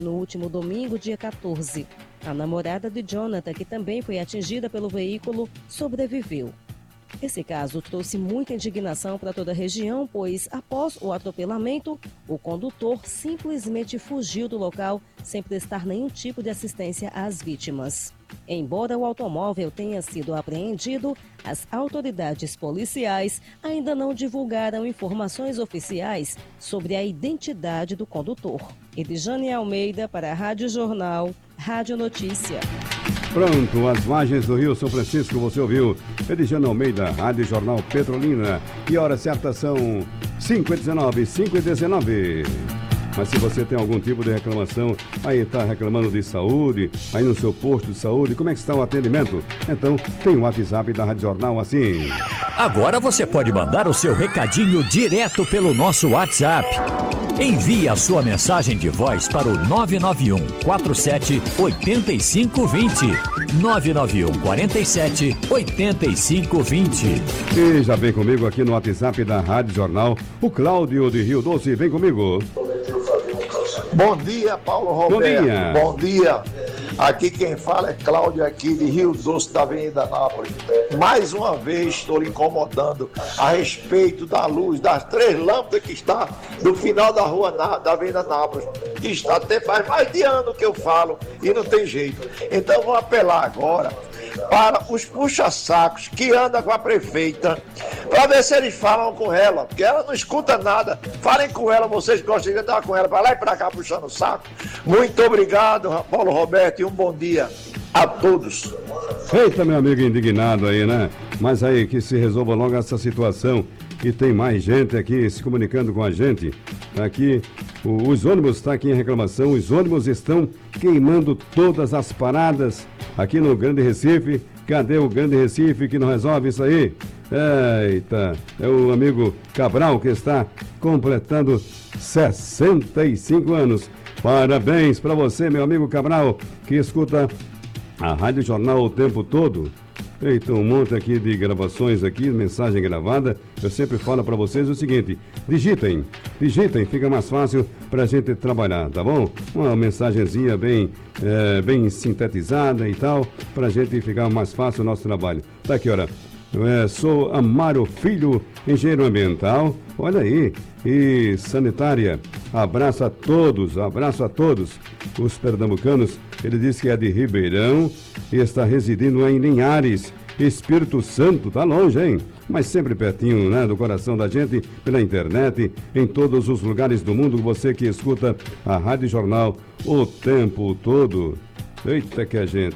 no último domingo, dia 14. A namorada de Jonathan, que também foi atingida pelo veículo, sobreviveu. Esse caso trouxe muita indignação para toda a região, pois, após o atropelamento, o condutor simplesmente fugiu do local sem prestar nenhum tipo de assistência às vítimas. Embora o automóvel tenha sido apreendido, as autoridades policiais ainda não divulgaram informações oficiais sobre a identidade do condutor. Edjane Almeida para a Rádio Jornal, Rádio Notícia. Pronto, as margens do Rio São Francisco, você ouviu. Edjane Almeida, Rádio Jornal Petrolina. E a hora certa são 5h19, 5h19. Mas se você tem algum tipo de reclamação, aí está reclamando de saúde, aí no seu posto de saúde, como é que está o atendimento? Então, tem o WhatsApp da Rádio Jornal assim. Agora você pode mandar o seu recadinho direto pelo nosso WhatsApp. Envie a sua mensagem de voz para o 991 47 8520. 991 47 8520. E já vem comigo aqui no WhatsApp da Rádio Jornal, o Cláudio de Rio Doce. Vem comigo. Bom dia, Paulo Roberto. Bom dia. Bom dia. Aqui quem fala é Cláudio, aqui de Rio Doce, da Avenida Nápoles. Mais uma vez estou lhe incomodando a respeito da luz, das 3 lâmpadas que está no final da rua da Avenida Nápoles. Que está até faz mais de ano que eu falo e não tem jeito. Então vou apelar agora para os puxa-sacos que andam com a prefeita, para ver se eles falam com ela, porque ela não escuta nada. Falem com ela, vocês gostam de andar com ela, para lá e para cá puxando o saco. Muito obrigado, Paulo Roberto, e um bom dia a todos. Eita, meu amigo indignado aí, né? Mas aí que se resolva logo essa situação. E tem mais gente aqui se comunicando com a gente. Aqui, os ônibus estão aqui em reclamação, os ônibus estão queimando todas as paradas aqui no Grande Recife. Cadê o Grande Recife que não resolve isso aí? Eita, é o amigo Cabral que está completando 65 anos. Parabéns para você, meu amigo Cabral, que escuta a Rádio Jornal o tempo todo. Eita, um monte aqui de gravações aqui, mensagem gravada. Eu sempre falo para vocês o seguinte: digitem, fica mais fácil para a gente trabalhar, tá bom? Uma mensagenzinha bem sintetizada e tal, para a gente ficar mais fácil o nosso trabalho. Tá aqui, olha. Sou Amaro Filho, engenheiro ambiental, olha aí, e sanitária. Abraço a todos os pernambucanos. Ele disse que é de Ribeirão e está residindo em Linhares, Espírito Santo. Tá longe, hein? Mas sempre pertinho, né, do coração da gente, pela internet, em todos os lugares do mundo. Você que escuta a Rádio Jornal o tempo todo. Eita que a gente.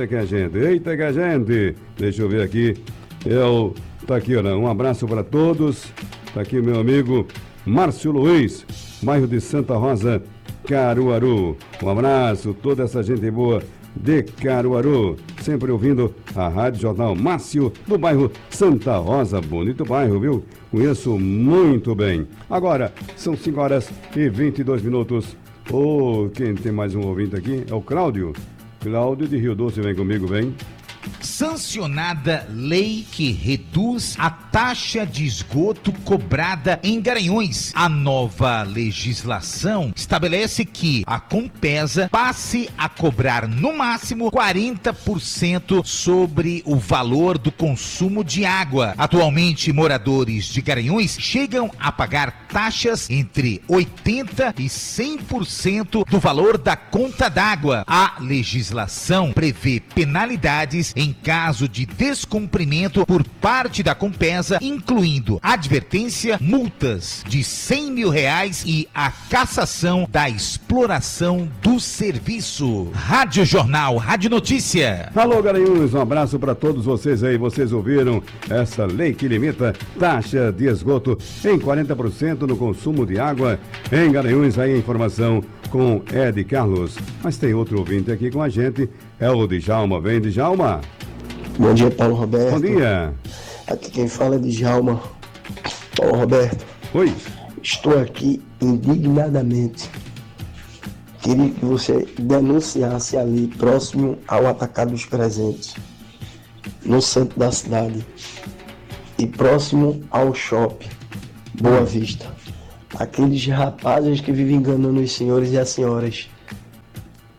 Deixa eu ver aqui. Tá aqui, olha, um abraço para todos. Tá aqui o meu amigo Márcio Luiz, bairro de Santa Rosa, Caruaru. Um abraço, toda essa gente boa de Caruaru, sempre ouvindo a Rádio Jornal. Márcio, do bairro Santa Rosa, bonito bairro, viu? Conheço muito bem. Agora, são 5h22. Quem tem mais um ouvinte aqui é o Cláudio. Cláudio de Rio Doce, vem comigo, vem. Sancionada lei que reduz a taxa de esgoto cobrada em Garanhuns. A nova legislação estabelece que a Compesa passe a cobrar no máximo 40% sobre o valor do consumo de água. Atualmente, moradores de Garanhuns chegam a pagar taxas entre 80% e 100% do valor da conta d'água. A legislação prevê penalidades em caso de descumprimento por parte da Compesa, incluindo advertência, multas de R$100 mil e a cassação da exploração do serviço. Rádio Jornal, Rádio Notícia. Alô, Garanhuns, um abraço para todos vocês aí. Vocês ouviram essa lei que limita taxa de esgoto em 40% no consumo de água em Garanhuns. Aí a informação com Ed Carlos. Mas tem outro ouvinte aqui com a gente, é o Djalma. Vem, Djalma. Bom dia, Paulo Roberto. Bom dia. Aqui quem fala é Djalma. Paulo Roberto. Oi. Estou aqui indignadamente. Queria que você denunciasse ali, próximo ao Atacado dos Presentes, no centro da cidade, e próximo ao shopping Boa Vista. Aqueles rapazes que vivem enganando os senhores e as senhoras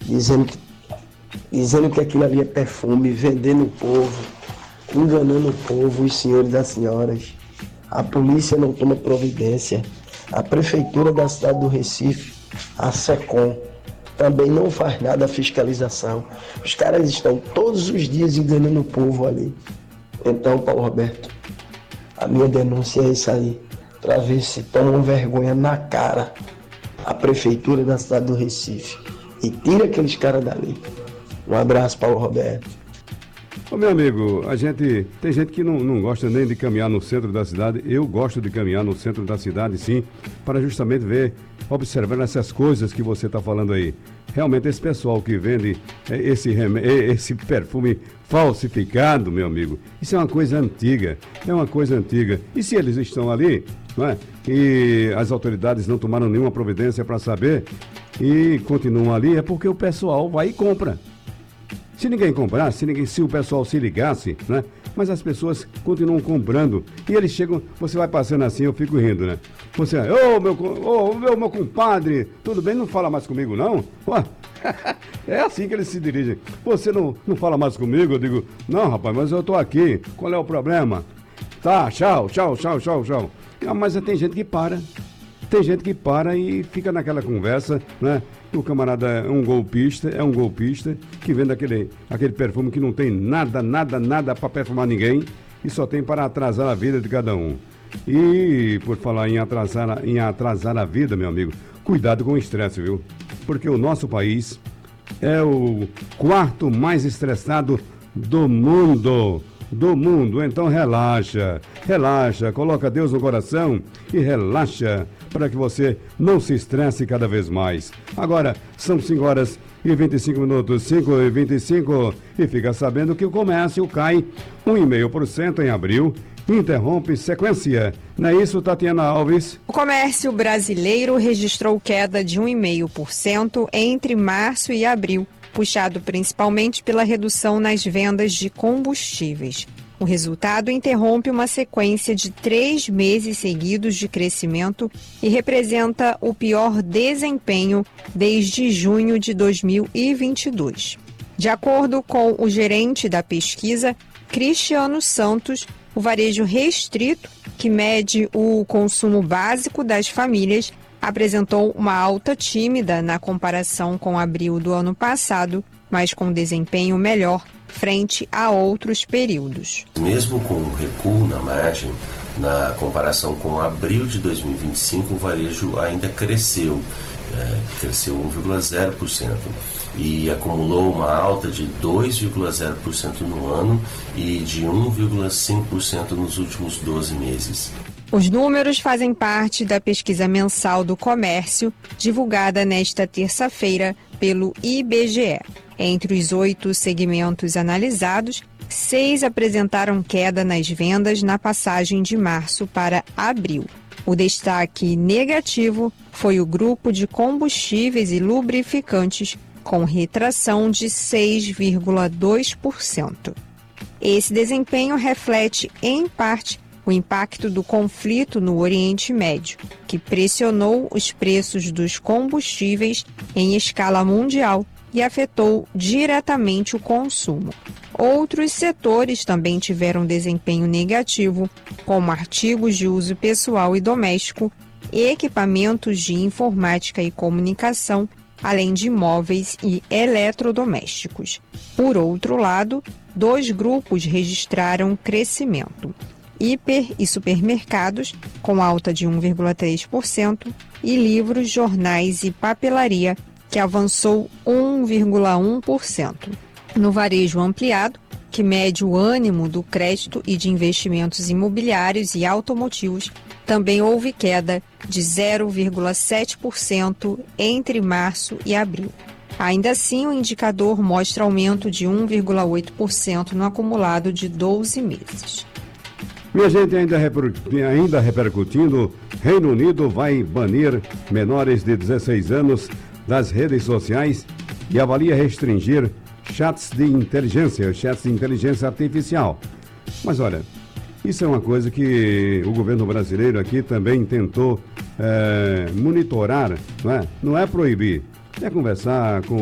dizendo que aquilo ali é perfume, vendendo o povo, enganando o povo, os senhores e as senhoras. A polícia não toma providência. A prefeitura da cidade do Recife, a SECOM, também não faz nada a fiscalização. Os caras estão todos os dias enganando o povo ali. Então, Paulo Roberto, a minha denúncia é isso aí, para ver se tomam vergonha na cara a prefeitura da cidade do Recife e tira aqueles caras dali. Um abraço, Paulo Roberto. Ô, meu amigo, tem gente que não gosta nem de caminhar no centro da cidade. Eu gosto de caminhar no centro da cidade, sim, para justamente ver, observar essas coisas que você está falando aí. Realmente, esse pessoal que vende esse perfume falsificado, meu amigo, isso é uma coisa antiga, E se eles estão ali, não é? E as autoridades não tomaram nenhuma providência para saber e continuam ali, é porque o pessoal vai e compra. Se ninguém comprasse, se o pessoal se ligasse, né? Mas as pessoas continuam comprando. E eles chegam, você vai passando assim, eu fico rindo, né? Você, meu compadre, tudo bem? Não fala mais comigo, não? Ué, é assim que eles se dirigem. Você não fala mais comigo? Eu digo, não, rapaz, mas eu tô aqui. Qual é o problema? Tá, tchau. Mas tem gente que para. Tem gente que para e fica naquela conversa, né? O camarada é um golpista, que vende aquele perfume que não tem nada para perfumar ninguém e só tem para atrasar a vida de cada um. E por falar em atrasar a vida, meu amigo, cuidado com o estresse, viu? Porque o nosso país é o quarto mais estressado do mundo. Então relaxa, coloca Deus no coração e relaxa para que você não se estresse cada vez mais. Agora são 5h25, 5h25, e fica sabendo que o comércio cai 1,5% em abril, interrompe sequência. Não é isso, Tatiana Alves? O comércio brasileiro registrou queda de 1,5% entre março e abril, puxado principalmente pela redução nas vendas de combustíveis. O resultado interrompe uma sequência de 3 meses seguidos de crescimento e representa o pior desempenho desde junho de 2022. De acordo com o gerente da pesquisa, Cristiano Santos, o varejo restrito, que mede o consumo básico das famílias, apresentou uma alta tímida na comparação com abril do ano passado, mas com desempenho melhor frente a outros períodos. Mesmo com o recuo na margem, na comparação com abril de 2025, o varejo ainda cresceu 1,0% e acumulou uma alta de 2,0% no ano e de 1,5% nos últimos 12 meses. Os números fazem parte da pesquisa mensal do comércio, divulgada nesta terça-feira pelo IBGE. Entre os 8 segmentos analisados, 6 apresentaram queda nas vendas na passagem de março para abril. O destaque negativo foi o grupo de combustíveis e lubrificantes, com retração de 6,2%. Esse desempenho reflete, em parte, o impacto do conflito no Oriente Médio, que pressionou os preços dos combustíveis em escala mundial e afetou diretamente o consumo. Outros setores também tiveram desempenho negativo, como artigos de uso pessoal e doméstico, equipamentos de informática e comunicação, além de móveis e eletrodomésticos. Por outro lado, 2 grupos registraram crescimento: hiper e supermercados, com alta de 1,3%, e livros, jornais e papelaria, que avançou 1,1%. No varejo ampliado, que mede o ânimo do crédito e de investimentos imobiliários e automotivos, também houve queda de 0,7% entre março e abril. Ainda assim, o indicador mostra aumento de 1,8% no acumulado de 12 meses. Minha gente, ainda repercutindo, Reino Unido vai banir menores de 16 anos das redes sociais e avalia restringir chats de inteligência artificial. Mas olha, isso é uma coisa que o governo brasileiro aqui também tentou monitorar, não é proibir, é conversar com